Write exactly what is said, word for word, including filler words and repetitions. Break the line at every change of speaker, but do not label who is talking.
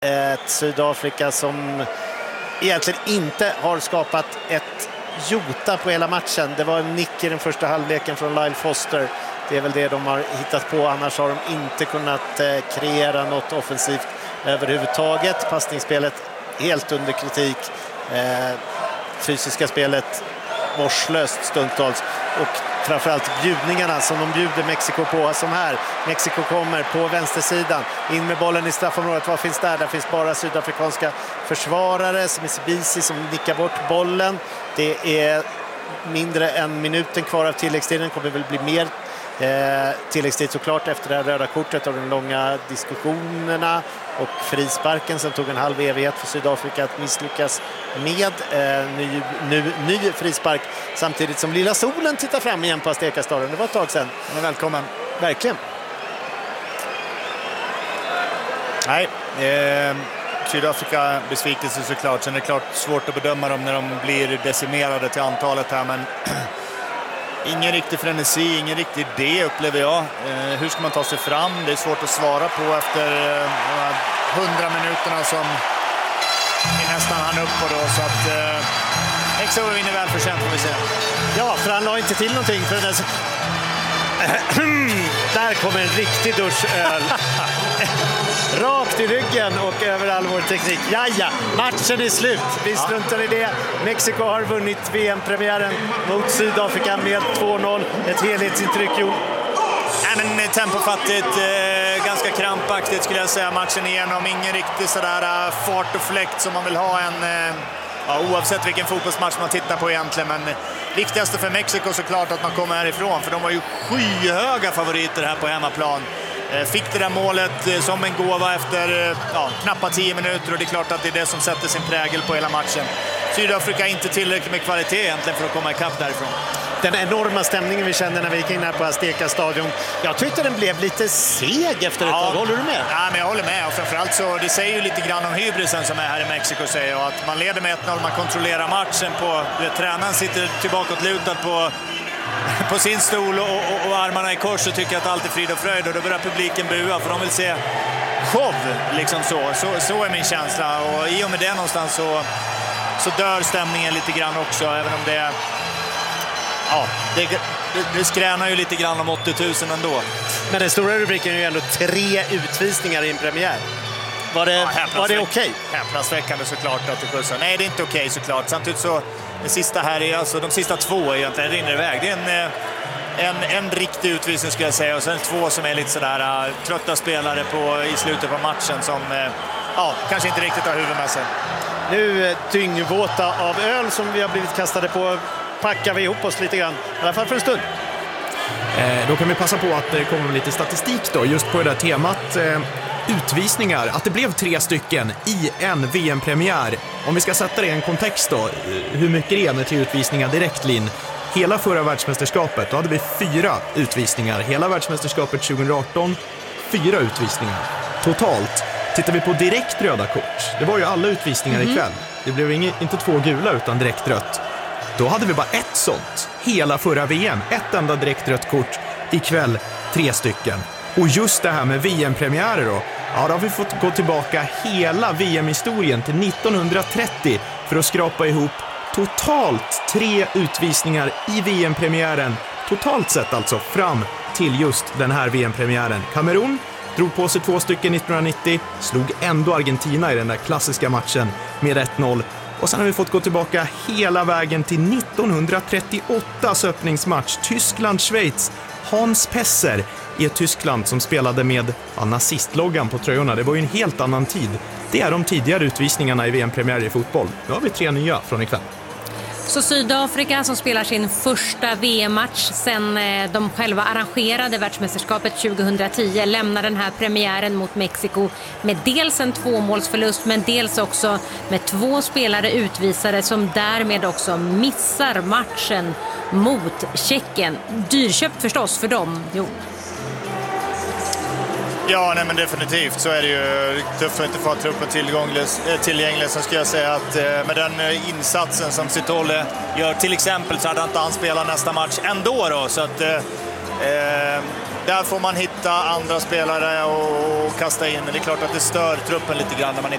Ett Sydafrika som egentligen inte har skapat ett jota på hela matchen. Det var en nick i den första halvleken från Lyle Foster. Det är väl det de har hittat på. Annars har de inte kunnat eh, kreera något offensivt överhuvudtaget. Passningsspelet helt under kritik. Eh, fysiska spelet vårdslöst stundtals. Och framförallt bjudningarna som de bjuder Mexiko på, som här. Mexiko kommer på vänstersidan, in med bollen i straffområdet. Vad finns där? Där finns bara sydafrikanska försvarare, som är Sibisi som nickar bort bollen. Det är mindre än minuten kvar av tilläggstiden. Kommer väl bli mer eh, tilläggstid såklart efter det här röda kortet och de långa diskussionerna och frisparken som tog en halv evighet för Sydafrika att misslyckas med. Eh, ny, nu, ny frispark samtidigt som Lilla Solen tittar fram igen på Azteca-staden. Det var ett tag sedan.
Men välkommen.
Verkligen.
Nej, eh, Sydafrika besvikelse såklart. Sen är det klart svårt att bedöma dem när de blir decimerade till antalet här, men ingen riktig frenesi, ingen riktig idé upplever jag. Eh, hur ska man ta sig fram? Det är svårt att svara på efter eh, de hundra minuterna som vi nästan hann upp på då. Så att eh, Mexiko vinner väl förtjänt får vi se.
Ja, för han la inte till någonting för den där... Där kommer en riktig duschöl. Rakt i ryggen och över all vår teknik. Jaja, matchen är slut. Vi struntar i det. Mexiko har vunnit V M-premiären mot Sydafrika med två noll. Ett helhetsintryck, jo.
Nej, men tempofattigt, eh, ganska krampaktigt skulle jag säga matchen igenom. Ingen riktigt sådär uh, fart och fläkt som man vill ha en... Uh, ja, oavsett vilken fotbollsmatch man tittar på egentligen. Men viktigaste för Mexiko såklart att man kommer härifrån. För de var ju skyhöga favoriter här på hemmaplan. Fick det där målet som en gåva efter ja, knappa tio minuter och det är klart att det är det som sätter sin prägel på hela matchen. Sydafrika inte tillräckligt med kvalitet egentligen för att komma ikapp därifrån.
Den enorma stämningen vi kände när vi gick in här på Azteca-stadion. Jag tyckte den blev lite seg efter ett
ja.
tag. Håller du med?
Ja, men jag håller med. Och framförallt så det säger ju lite grann om hybrisen som är här i Mexiko, säger jag. Att man leder med ett noll, man kontrollerar matchen på... Vet, tränaren sitter tillbaka och lutad på... på sin stol och, och, och armarna i kors och tycker att allt är frid och fröjd, och då börjar publiken bua för de vill se show liksom så. Så, så är min känsla, och i och med det någonstans så, så dör stämningen lite grann också, även om det ja, det, det, det skränar ju lite grann om åttio tusen ändå.
Men den stora rubriken är ju ändå tre utvisningar i en premiär. Var det, ja, var det okej? Okay?
Häpnadsväckande såklart att det skjutsar. Nej, det är inte okej okay, såklart. Samtidigt så det sista här är alltså de sista två egentligen rinner iväg. Det är en, en, en riktig utvisning skulle jag säga, och sen två som är lite sådär uh, trötta spelare på, i slutet på matchen som uh, ja, kanske inte riktigt har huvud med sig.
Nu dyngvåta av öl som vi har blivit kastade på packar vi ihop oss lite grann, i alla fall för en stund.
Eh, då kan vi passa på att det kommer lite statistik då, just på det där temat eh, utvisningar, att det blev tre stycken i en V M-premiär. Om vi ska sätta det i en kontext då, hur mycket det är med tre utvisningar direkt, Linn. Hela förra världsmästerskapet, då hade vi fyra utvisningar. Hela världsmästerskapet tjugo arton, fyra utvisningar. Totalt, tittar vi på direkt röda kort, det var ju alla utvisningar mm-hmm. ikväll. Det blev inget, inte två gula utan direkt rött. Då hade vi bara ett sånt. Hela förra V M, ett enda direkt rött kort. Ikväll, tre stycken. Och just det här med V M-premiärer då. Ja, då har vi fått gå tillbaka hela V M-historien till nittonhundratrettio för att skrapa ihop totalt tre utvisningar i V M-premiären. Totalt sett alltså fram till just den här V M-premiären. Kamerun drog på sig två stycken nittonhundranittio, slog ändå Argentina i den där klassiska matchen med ett noll. Och sen har vi fått gå tillbaka hela vägen till nittonhundratrettioåttas öppningsmatch. Tyskland-Schweiz. Hans Pesser i ett Tyskland som spelade med ja, nazistloggan på tröjorna. Det var ju en helt annan tid. Det är de tidigare utvisningarna i V M-premiär i fotboll. Nu har vi tre nya från ikväll.
Så Sydafrika som spelar sin första V M-match sen de själva arrangerade världsmästerskapet tjugohundratio lämnar den här premiären mot Mexiko med dels en tvåmålsförlust men dels också med två spelare utvisade som därmed också missar matchen mot Tjeckien. Dyrköpt förstås för dem, jo.
Ja, nej, men definitivt så är det ju tufft att inte få truppen tillgänglig. Så ska jag säga att med den insatsen som Sitole gör till exempel så hade inte han spelat nästa match ändå då. Så att eh, där får man hitta andra spelare och kasta in. Men det är klart att det stör truppen lite grann när man inte